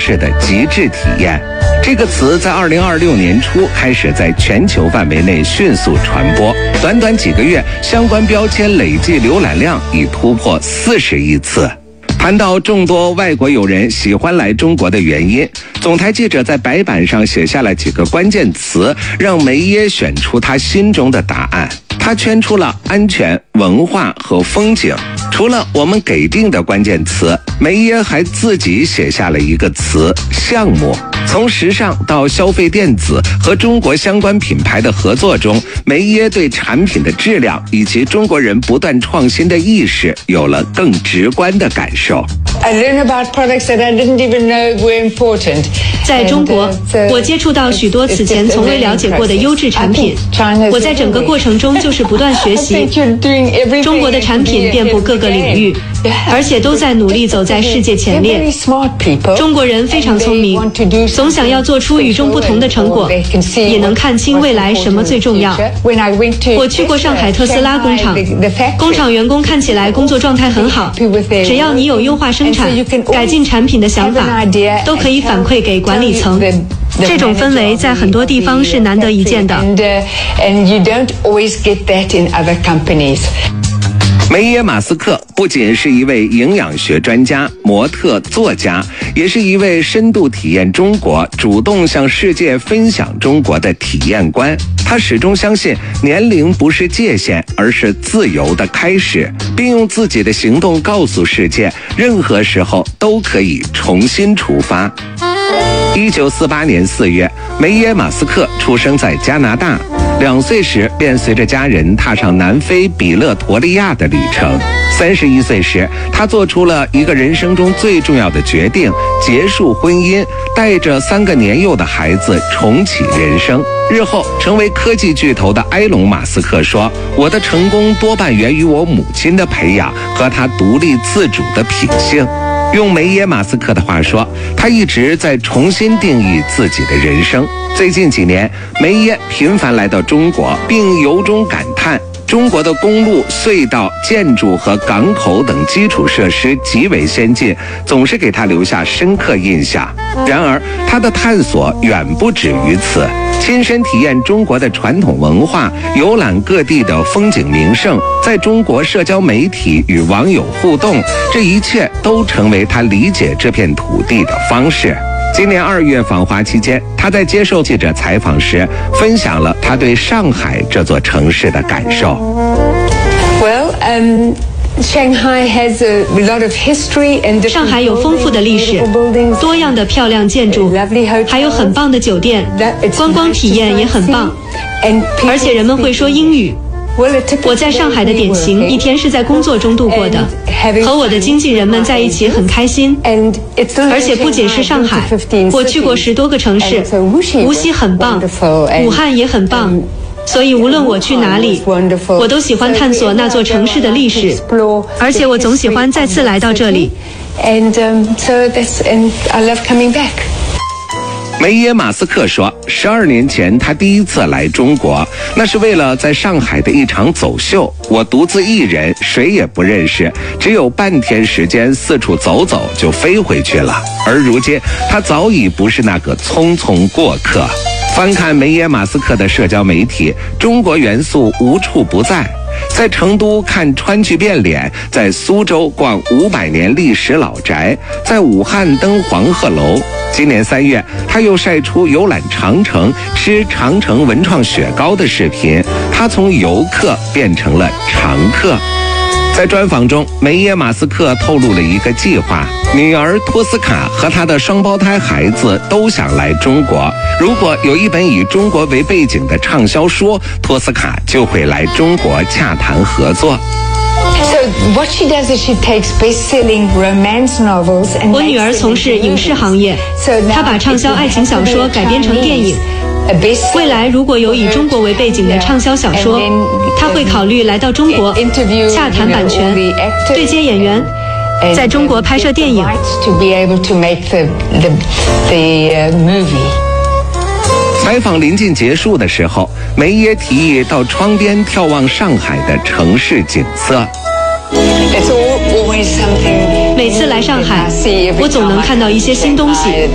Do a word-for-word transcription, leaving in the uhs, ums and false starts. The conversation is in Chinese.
市的极致体验。这个词在二零二六年初开始在全球范围内迅速传播，短短几个月，相关标签累计浏览量已突破四十亿次。谈到众多外国友人喜欢来中国的原因，总台记者在白板上写下了几个关键词，让梅耶选出他心中的答案。他圈出了安全、文化和风景。除了我们给定的关键词，梅耶还自己写下了一个词——项目。从时尚到消费电子和中国相关品牌的合作中，梅耶对产品的质量以及中国人不断创新的意识有了更直观的感受。 I learn about products that I didn't even know were important. 在中国，我接触到许多此前从未了解过的优质产品。我在整个过程中就是不断学习。中国的产品遍布各个领域，而且都在努力走在世界前列。中国人非常聪明，总想要做出与众不同的成果，也能看清未来什么最重要。我去过上海特斯拉工厂，工厂员工看起来工作状态很好，只要你有优化生产、改进产品的想法，都可以反馈给管理层。这种氛围在很多地方是难得一见的。 梅耶马斯克不仅是一位营养学专家、模特、作家，也是一位深度体验中国、主动向世界分享中国的体验官。他始终相信年龄不是界限，而是自由的开始，并用自己的行动告诉世界，任何时候都可以重新出发。一九四八年四月，梅耶马斯克出生在加拿大。两岁时便随着家人踏上南非比勒陀利亚的旅程。三十一岁时，他做出了一个人生中最重要的决定，结束婚姻，带着三个年幼的孩子重启人生。日后成为科技巨头的埃隆·马斯克说：“我的成功多半源于我母亲的培养和她独立自主的品性。”用梅耶马斯克的话说，他一直在重新定义自己的人生。最近几年，梅耶频繁来到中国，并由衷感叹中国的公路、隧道、建筑和港口等基础设施极为先进，总是给他留下深刻印象。然而，他的探索远不止于此。亲身体验中国的传统文化，游览各地的风景名胜，在中国社交媒体与网友互动，这一切都成为他理解这片土地的方式。今年二月访华期间，他在接受记者采访时，分享了他对上海这座城市的感受。 Well, um... Shanghai has a lot of history and 上海有丰富的历史，多样的漂亮建筑，还有很棒的酒店，观光体验也很棒，而且人们会说英语。我在上海的典型一天是在工作中度过的，和我的经纪人们在一起很开心。而且不仅是上海，我去过十多个城市，无锡很棒，武汉也很棒。所以无论我去哪里，我都喜欢探索那座城市的历史，而且我总喜欢再次来到这里。 梅耶马斯克说，十二年前他第一次来中国，那是为了在上海的一场走秀。我独自一人，谁也不认识，只有半天时间四处走走就飞回去了。而如今，他早已不是那个匆匆过客。翻看梅耶马斯克的社交媒体，中国元素无处不在。在成都看川剧变脸，在苏州逛五百年历史老宅，在武汉登黄鹤楼。今年三月，他又晒出游览长城、吃长城文创雪糕的视频，他从游客变成了常客。在专访中，梅耶马斯克透露了一个计划，女儿托斯卡和她的双胞胎孩子都想来中国。如果有一本以中国为背景的畅销书，托斯卡就会来中国洽谈合作。 我女儿从事影视行业，她把畅销爱情小说改编成电影。未来如果有以中国为背景的畅销小说，他会考虑来到中国洽谈版权，对接演员，在中国拍摄电影。 采访临近结束的时候，梅耶提议到窗边眺望上海的城市景色。 每次来上海，我总能看到一些新东西。